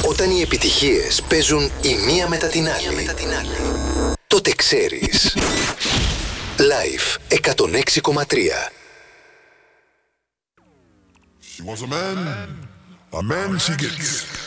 Όταν οι επιτυχίες παίζουν η μία μετά την άλλη, τότε ξέρεις. Live 106,3. She wants a man she gets.